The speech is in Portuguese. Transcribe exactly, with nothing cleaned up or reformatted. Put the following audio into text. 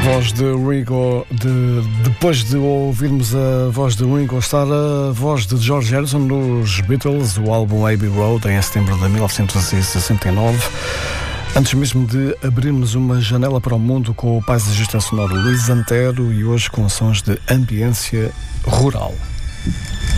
Voz de Ringo, de, depois de ouvirmos a voz de Ringo Starr, a voz de George Harrison nos Beatles, o álbum Abbey Road, em setembro de mil novecentos e sessenta e nove. Antes mesmo de abrirmos uma janela para o mundo com o paisagista sonoro Luís Antero, e hoje com sons de ambiência rural.